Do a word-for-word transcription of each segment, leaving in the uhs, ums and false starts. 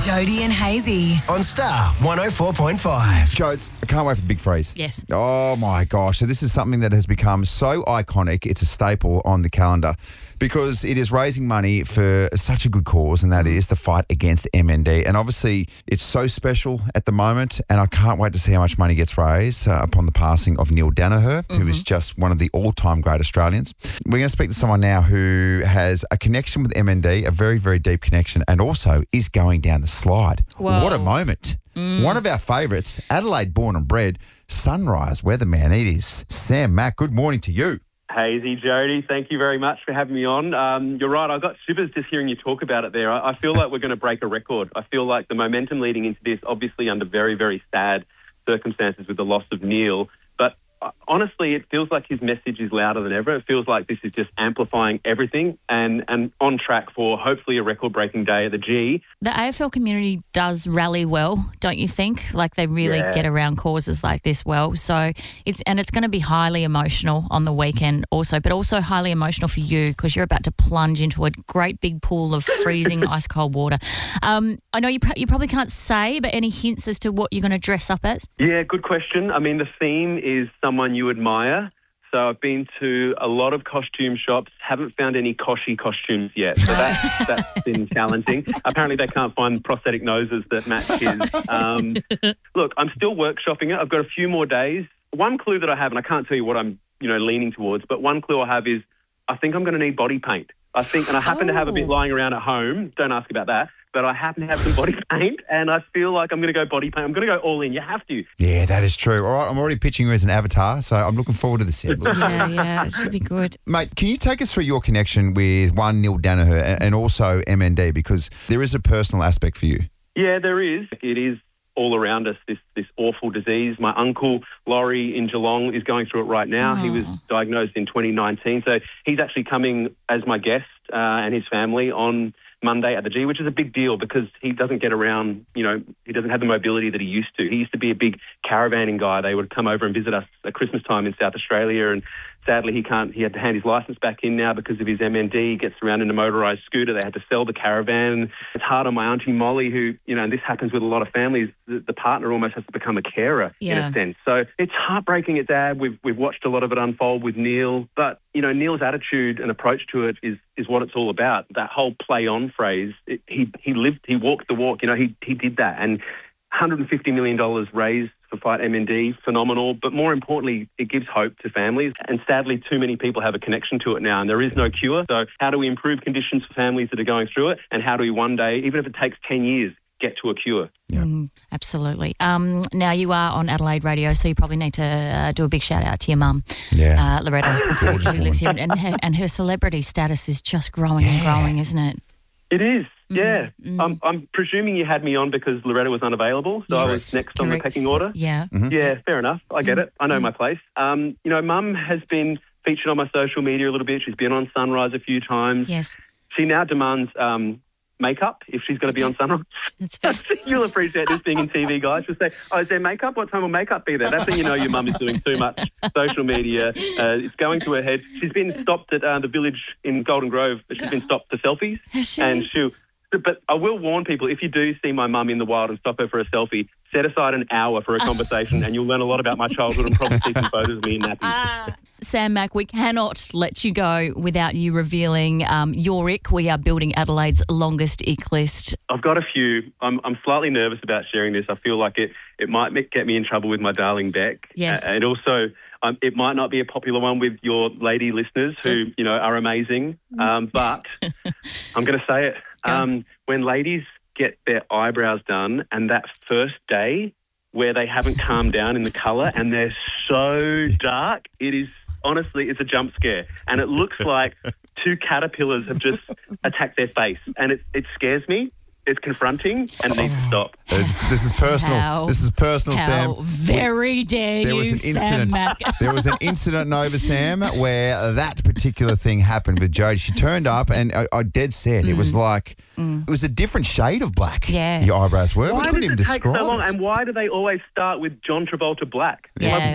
Jody and Hazy. On Star one oh four point five. Jodes, I can't wait for the big freeze. Yes. Oh, my gosh. So this is something that has become so iconic. It's a staple on the calendar because it is raising money for such a good cause, and that is the fight against M N D. And obviously, it's so special at the moment, and I can't wait to see how much money gets raised uh, upon the passing of Neil Danaher, mm-hmm. who is just one of the all-time great Australians. We're going to speak to someone now who has a connection with M N D, a very, very deep connection, and also is going down the slide. Whoa. What a moment. Mm. One of our favourites, Adelaide born and bred, Sunrise weatherman. It is Sam Mack. Good morning to you. Hazy, Jody, thank you very much for having me on. Um, you're right, I got shivers just hearing you talk about it there. I, I feel like we're going to break a record. I feel like the momentum leading into this, obviously under very, very sad circumstances with the loss of Neil, but honestly, it feels like his message is louder than ever. It feels like this is just amplifying everything and, and on track for hopefully a record-breaking day at the G. The A F L community does rally well, don't you think? Like they really Yeah. get around causes like this well. So it's and it's going to be highly emotional on the weekend also, but also highly emotional for you because you're about to plunge into a great big pool of freezing ice cold water. Um, I know you pr- you probably can't say, but any hints as to what you're going to dress up as? Yeah, good question. I mean, the theme is someone you admire. So I've been to a lot of costume shops, haven't found any Koshi costumes yet. So that, that's been challenging. Apparently they can't find prosthetic noses that match his. Um, look, I'm still workshopping it. I've got a few more days. One clue that I have, and I can't tell you what I'm, you know, leaning towards, but one clue I have is I think I'm going to need body paint. I think, and I happen oh. to have a bit lying around at home. Don't ask about that. But I happen to have some body paint, and I feel like I'm going to go body paint. I'm going to go all in. You have to. Yeah, that is true. All right, I'm already pitching you as an avatar, so I'm looking forward to this. yeah, yeah, it should be good. Mate, can you take us through your connection with one Neil Danaher and, and also M N D, because there is a personal aspect for you? Yeah, there is. It is all around us, this this awful disease. My uncle, Laurie, in Geelong, is going through it right now. Oh. He was diagnosed in twenty nineteen, so he's actually coming as my guest uh, and his family on Monday at the G, which is a big deal because he doesn't get around, you know, he doesn't have the mobility that he used to. He used to be a big caravanning guy. They would come over and visit us at Christmas time in South Australia, and sadly he can't, he had to hand his licence back in now because of his M N D. He gets around in a motorised scooter. They had to sell the caravan. It's hard on my auntie Molly, who, you know, and this happens with a lot of families, the, the partner almost has to become a carer yeah. in a sense. So it's heartbreaking, it's sad. We've, we've watched a lot of it unfold with Neil, but, you know, Neil's attitude and approach to it is is what it's all about. That whole play on phrase, it, he he lived, he walked the walk, you know, he he did that. And one hundred fifty million dollars raised for Fight M N D, phenomenal. But more importantly, it gives hope to families. And sadly, too many people have a connection to it now, and there is no cure. So how do we improve conditions for families that are going through it? And how do we one day, even if it takes ten years, get to a cure? Yeah. Mm, absolutely. Um, now, you are on Adelaide Radio, so you probably need to uh, do a big shout out to your mum, yeah. uh, Loretta, who, who lives here. And her, and her celebrity status is just growing yeah. and growing, isn't it? It is, Mm, yeah. mm. I'm, I'm presuming you had me on because Loretta was unavailable, so Yes, I was next on the correct. pecking order. Yeah. Mm-hmm. Yeah, fair enough. I get Mm. it. I know Mm. my place. Um, you know, Mum has been featured on my social media a little bit. She's been on Sunrise a few times. Yes. She now demands um, makeup if she's going to be on Sunrise. That's fair. You'll appreciate this being in T V, guys. She'll say, oh, is there makeup? What time will makeup be there? That's when you know your mum is doing too much social media. Uh, it's going to her head. She's been stopped at uh, the village in Golden Grove. She's been stopped for selfies. Has she? And she'll... But I will warn people, if you do see my mum in the wild and stop her for a selfie, set aside an hour for a conversation and you'll learn a lot about my childhood and probably see some photos of me in nappies. Ah. Sam Mack, we cannot let you go without you revealing um, your ick. We are building Adelaide's longest ick list. I've got a few. I'm, I'm slightly nervous about sharing this. I feel like it, it might make, get me in trouble with my darling Beck. Yes. Uh, and also, um, it might not be a popular one with your lady listeners who, you know, are amazing. Um, but I'm going to say it. Um, when ladies get their eyebrows done and that first day where they haven't calmed down in the colour and they're so dark, it is honestly, it's a jump scare. And it looks like two caterpillars have just attacked their face. And it, it scares me. It's confronting and needs to stop. It's, this is personal. How- this is personal, How Sam. very dare There you, was an Sam incident. Mack. There was an incident, Nova Sam, where that particular thing happened with Jodie. She turned up, and I, I dead said it was like it was a different shade of black. Yeah. Your eyebrows were. Why we couldn't does even it take describe so long? it. And why do they always start with John Travolta black? Yeah. Like, what?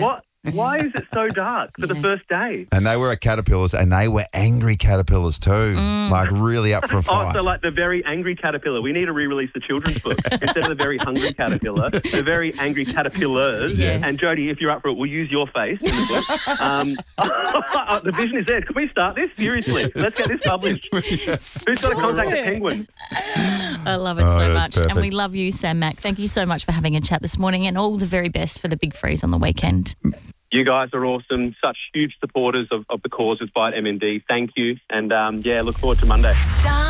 Why is it so dark for the Yeah. first day? And they were at Caterpillars, and they were angry caterpillars too, like really up for a Oh, fight. so like the very angry caterpillar. We need to re-release the children's book instead of the very hungry caterpillar. The very angry caterpillars. Yes. And Jodie, if you're up for it, we'll use your face in the book. Um, the vision is there. Can we start this? Seriously, let's get this published. Who's got to contact the Penguin? I love it Oh, so that's much. And we perfect. love you, Sam Mack. Thank you so much for having a chat this morning, and all the very best for the big freeze on the weekend. You guys are awesome. Such huge supporters of, of the cause with Fight M N D. Thank you. And um, yeah, look forward to Monday. Star